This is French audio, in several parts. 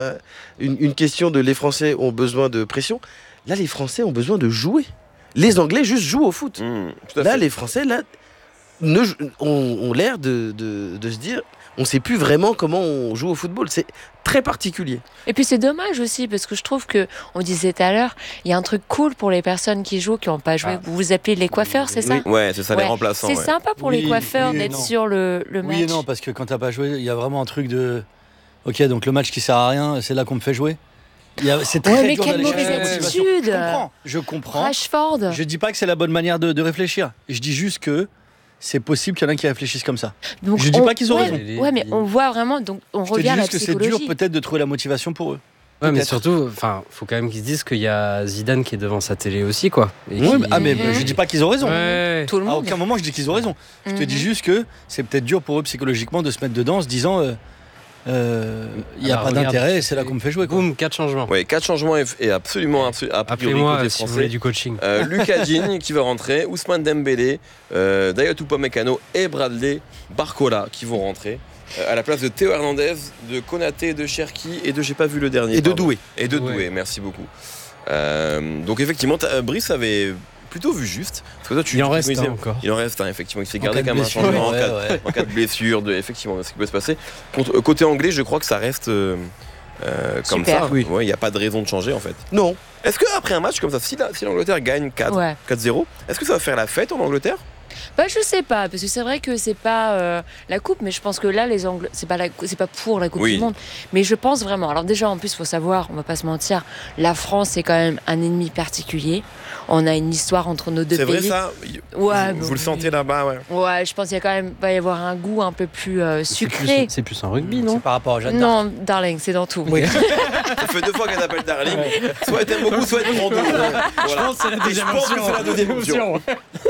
une question de les Français ont besoin de pression. Là, les Français ont besoin de jouer. Les Anglais juste jouent au foot. Là, les Français ont l'air de se dire, on ne sait plus vraiment comment on joue au football. C'est très particulier. Et puis c'est dommage aussi parce que je trouve que, on disait tout à l'heure, il y a un truc cool pour les personnes qui jouent, qui n'ont pas joué. Vous vous appelez les coiffeurs, c'est ça ? Ouais, c'est ça, les remplaçants. C'est sympa pour les coiffeurs d'être sur le match. Oui et non, parce que quand t'as pas joué, il y a vraiment un truc de... Ok, donc le match qui sert à rien, c'est là qu'on me fait jouer. C'est très mais dur quelle d'aller mauvaise chercher la attitude. motivation. Je comprends. Rashford. Je dis pas que c'est la bonne manière de réfléchir. Je dis juste que c'est possible qu'il y en a qui réfléchissent comme ça. Donc je dis pas qu'ils ont raison. Ouais, mais on voit vraiment, donc on revient à la psychologie. Je te dis juste que c'est dur peut-être de trouver la motivation pour eux. Ouais, mais surtout, faut quand même qu'ils se disent qu'il y a Zidane qui est devant sa télé aussi, quoi. Mais je dis pas qu'ils ont raison. Ouais. Tout le monde. À aucun moment je dis qu'ils ont raison. Je te dis juste que c'est peut-être dur pour eux psychologiquement de se mettre dedans en se disant il n'y a pas d'intérêt, c'est là qu'on me fait jouer. Boum, 4 changements. Oui, 4 changements et absolument a priori Appelez-moi côté si français. vous voulez du coaching. Lucas Digne qui va rentrer, Ousmane Dembélé, Dayot Upamecano et Bradley Barcola qui vont rentrer. À la place de Théo Hernandez, de Konaté, de Cherki et de j'ai pas vu le dernier. Et de Doué. Et de Doué, merci beaucoup. Donc effectivement, Brice avait plutôt vu juste. Parce que toi, il en reste encore. Il en reste effectivement. Il s'est gardé comme un changement en cas de blessure, effectivement, ce qui peut se passer. Côté anglais, je crois que ça reste comme ça. Oui. Il n'y a pas de raison de changer en fait. Non. Est-ce qu'après un match comme ça, si l'Angleterre gagne 4-0, est-ce que ça va faire la fête en Angleterre ? Je sais pas, parce que c'est vrai que c'est pas la coupe, mais je pense que là les Anglais, c'est pas pour la coupe du monde, mais je pense vraiment. Alors déjà en plus faut savoir, on va pas se mentir, la France c'est quand même un ennemi particulier. On a une histoire entre nos deux pays. C'est vrai ça ? Ouais. Vous le sentez là-bas, ouais. Ouais, je pense qu'il y a quand même va y avoir un goût un peu plus sucré. C'est plus un rugby, non ? C'est par rapport au Jeanne d'Arc. Non, darling, c'est dans tout. Oui. Ça fait 2 fois qu'elle appelle darling. Soit elle t'aime beaucoup, soit elle t'aime trop. Je pense que c'est la deuxième option.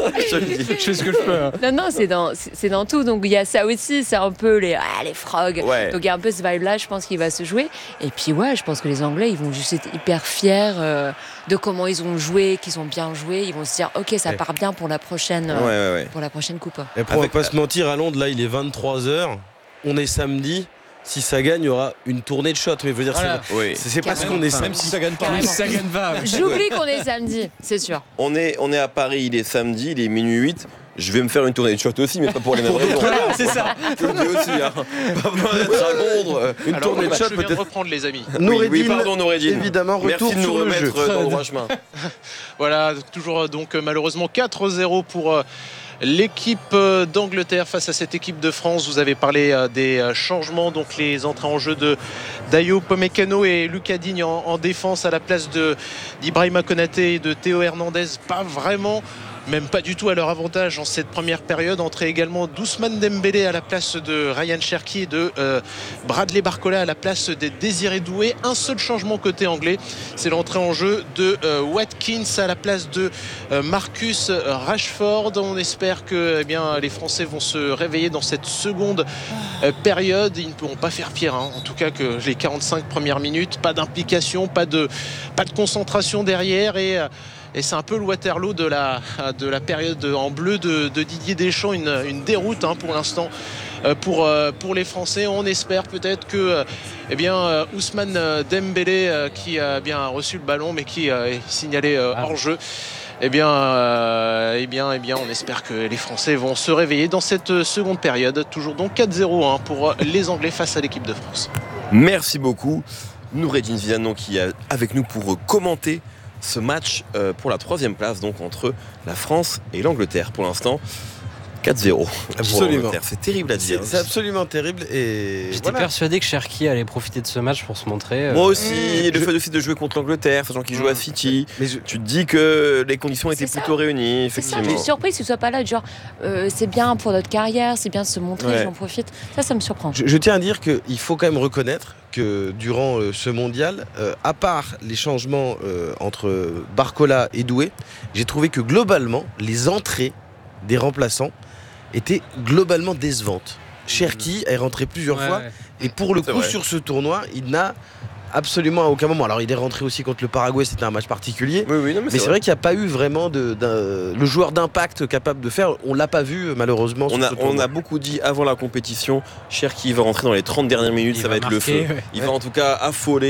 Je fais ce que je peux. Non, c'est dans tout. Donc il y a ça aussi, c'est un peu les frogs. Ouais. Donc il y a un peu ce vibe-là, je pense qu'il va se jouer. Et puis je pense que les Anglais, ils vont juste être hyper fiers de comment ils ont joué, qu'ils ont bien joué. Ils vont se dire, ok, ça part bien pour la prochaine, pour la prochaine coupe. Et après, on va pas se mentir, à Londres, là, il est 23h. On est samedi. Si ça gagne, il y aura une tournée de shots. Mais veux dire, c'est parce qu'on est samedi. Même si ça gagne pas. Même si ça gagne pas. J'oublie qu'on est samedi, c'est sûr. On est à Paris, il est samedi, il est minuit 8. Je vais me faire une tournée de shots aussi, mais pas pour les mêmes raisons. C'est ça. Je le dis aussi. Pas besoin d'être à Londres. Une tournée de shots je viens de peut-être. reprendre les amis. Oui, pardon Noureddine. Évidemment, retour Merci de nous sur le remettre jeu. dans le droit chemin. Voilà, toujours donc malheureusement 4-0 pour l'équipe d'Angleterre face à cette équipe de France. Vous avez parlé des changements, donc les entrées en jeu de Dayot Upamecano et Lucas Digne en défense à la place d'Ibrahima Konaté et de Théo Hernandez. Pas vraiment, même pas du tout à leur avantage en cette première période. Entrée également d'Ousmane Dembélé à la place de Ryan Cherki et de Bradley Barcola à la place de Désiré Doué. Un seul changement côté anglais, c'est l'entrée en jeu de Watkins à la place de Marcus Rashford. On espère que les Français vont se réveiller dans cette seconde période. Ils ne pourront pas faire pire, en tout cas que les 45 premières minutes. Pas d'implication, pas de concentration derrière et c'est un peu le Waterloo de la période en bleu de Didier Deschamps, une déroute pour l'instant pour les Français. On espère peut-être que Ousmane Dembélé qui a bien reçu le ballon mais qui est signalé hors jeu. On espère que les Français vont se réveiller dans cette seconde période. Toujours donc 4-0 pour les Anglais face à l'équipe de France. Merci beaucoup Noureddine Zidane qui est avec nous pour commenter ce match pour la 3e place donc entre la France et l'Angleterre. Pour l'instant 4-0. Absolument. C'est terrible à dire. C'est absolument terrible. Et j'étais persuadé que Cherki allait profiter de ce match pour se montrer. Moi aussi, le fait aussi de jouer contre l'Angleterre, sachant qu'il joue à City, tu te dis que les conditions étaient plutôt réunies. Effectivement. Je suis surprise qu'il ne soit pas là. Genre, c'est bien pour notre carrière, c'est bien de se montrer, j'en profite. Ça me surprend. Je tiens à dire qu'il faut quand même reconnaître que durant ce mondial, à part les changements entre Barcola et Doué, j'ai trouvé que globalement, les entrées des remplaçants étaient globalement décevantes. Cherki est rentré plusieurs fois et pour le coup sur ce tournoi, il n'a absolument à aucun moment. Alors il est rentré aussi contre le Paraguay, c'était un match particulier. Oui, non, mais c'est vrai qu'il n'y a pas eu vraiment le joueur d'impact capable de faire. On l'a pas vu malheureusement. On a beaucoup dit avant la compétition, Cherki va rentrer dans les 30 dernières minutes, ça va être le feu. Il va en tout cas affoler.